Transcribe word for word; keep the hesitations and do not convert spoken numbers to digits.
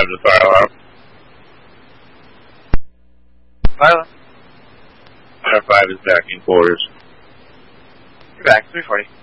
five to fire alarm. Fire Fire five is back in quarters. You're back, three forty.